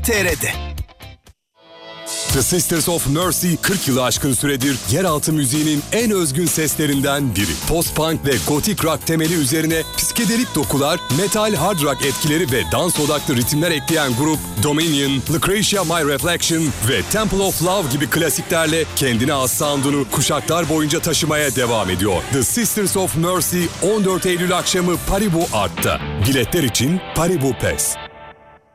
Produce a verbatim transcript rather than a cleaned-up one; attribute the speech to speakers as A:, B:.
A: T R'de.
B: The Sisters of Mercy kırk yılı aşkın süredir yeraltı müziğinin en özgün seslerinden biri. Post-punk ve gotik rock temeli üzerine psikedelik dokular, metal hard rock etkileri ve dans odaklı ritimler ekleyen grup Dominion, Lucretia My Reflection ve Temple of Love gibi klasiklerle kendine has sound'unu kuşaklar boyunca taşımaya devam ediyor. The Sisters of Mercy on dört Eylül akşamı Paribu Art'ta. Biletler için Paribu Pass.